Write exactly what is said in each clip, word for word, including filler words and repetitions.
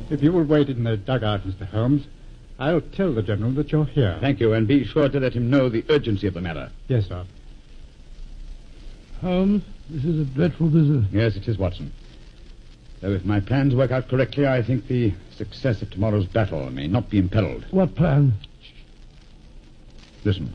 If you will wait in the dugout, Mister Holmes, I'll tell the General that you're here. Thank you, and be sure to let him know the urgency of the matter. Yes, sir. Holmes, this is a dreadful business. Yes, it is, Watson. Though if my plans work out correctly, I think the success of tomorrow's battle may not be imperiled. What plan? Listen.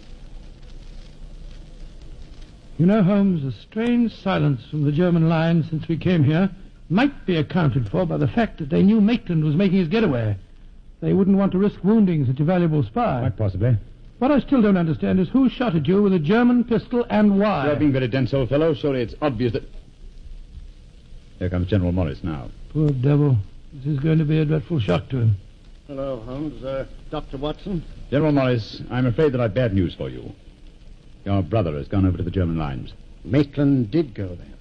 You know, Holmes, the strange silence from the German line since we came here might be accounted for by the fact that they knew Maitland was making his getaway. They wouldn't want to risk wounding such a valuable spy. Quite possibly. What I still don't understand is who shot at you with a German pistol and why. You're being very dense, old fellow. Surely it's obvious that... Here comes General Morris now. Poor devil. This is going to be a dreadful shock to him. Hello, Holmes. Uh, Doctor Watson? General Morris, I'm afraid that I've bad news for you. Your brother has gone over to the German lines. Maitland did go there.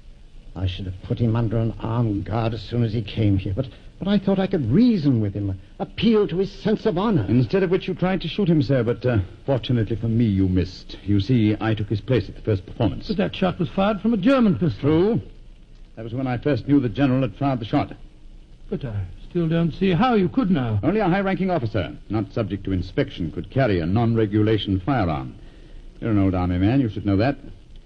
I should have put him under an armed guard as soon as he came here, but, but I thought I could reason with him, appeal to his sense of honor. Instead of which you tried to shoot him, sir, but uh, fortunately for me, you missed. You see, I took his place at the first performance. But that shot was fired from a German pistol. True. That was when I first knew the General had fired the shot. But I still don't see how you could now. Only a high-ranking officer, not subject to inspection, could carry a non-regulation firearm. You're an old army man, you should know that.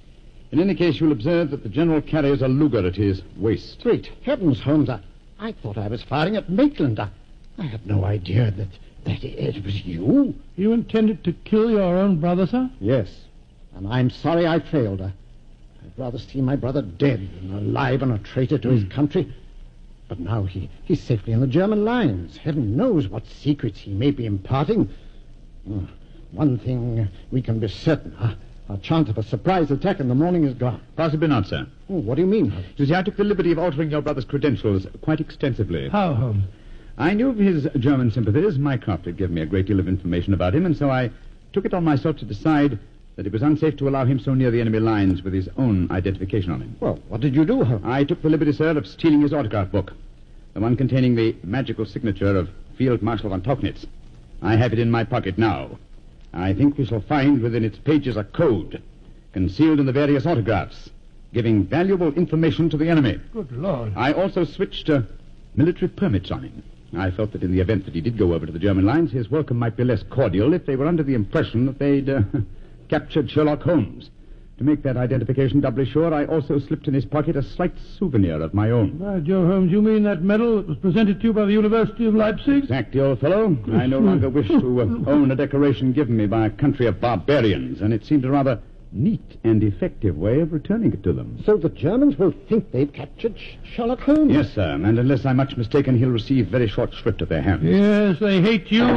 In any case, you'll observe that the General carries a Luger at his waist. Great heavens, Holmes, I, I thought I was firing at Maitland. I, I had no idea that, that it was you. You intended to kill your own brother, sir? Yes, and I'm sorry I failed. I, I'd rather see my brother dead than alive and a traitor to his country. But now he, he's safely in the German lines. Heaven knows what secrets he may be imparting. Oh, one thing we can be certain, huh? Our chance of a surprise attack in the morning is gone. Possibly not, sir. Oh, what do you mean, Holmes? You see, I took the liberty of altering your brother's credentials quite extensively. How, Holmes? I knew of his German sympathies. Mycroft had given me a great deal of information about him, and so I took it on myself to decide that it was unsafe to allow him so near the enemy lines with his own identification on him. Well, what did you do, Holmes? I took the liberty, sir, of stealing his autograph book, the one containing the magical signature of Field Marshal von Tauchnitz. I have it in my pocket now. I think we shall find within its pages a code concealed in the various autographs, giving valuable information to the enemy. Good Lord. I also switched uh, military permits on him. I felt that in the event that he did go over to the German lines, his welcome might be less cordial if they were under the impression that they'd uh, captured Sherlock Holmes. To make that identification doubly sure, I also slipped in his pocket a slight souvenir of my own. By Joe, Holmes, you mean that medal that was presented to you by the University of Leipzig? Exactly, old fellow. I no longer wish to uh, own a decoration given me by a country of barbarians, and it seemed a rather neat and effective way of returning it to them. So the Germans will think they've captured Sh- Sherlock Holmes? Yes, sir, and unless I'm much mistaken, he'll receive very short shrift at their hands. Yes, they hate you.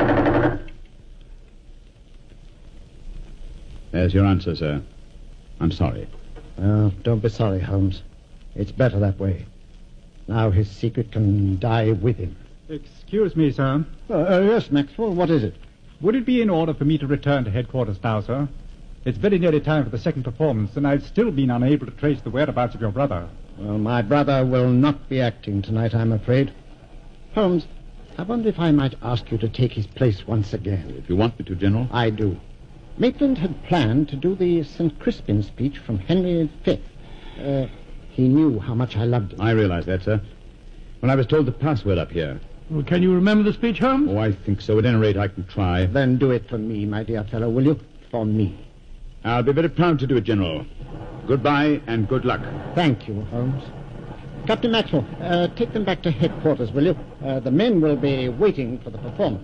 There's your answer, sir. I'm sorry. Oh, don't be sorry, Holmes. It's better that way. Now his secret can die with him. Excuse me, sir. Uh, uh, yes, Maxwell, what is it? Would it be in order for me to return to headquarters now, sir? It's very nearly time for the second performance, and I've still been unable to trace the whereabouts of your brother. Well, my brother will not be acting tonight, I'm afraid. Holmes, I wonder if I might ask you to take his place once again. If you want me to, General. I do. Maitland had planned to do the Saint Crispin speech from Henry the Fifth. Uh, he knew how much I loved him. I realize that, sir. When I was told the password up here. Well, can you remember the speech, Holmes? Oh, I think so. At any rate, I can try. Then do it for me, my dear fellow, will you? For me. I'll be very proud to do it, General. Goodbye and good luck. Thank you, Holmes. Captain Maxwell, uh, take them back to headquarters, will you? Uh, the men will be waiting for the performance.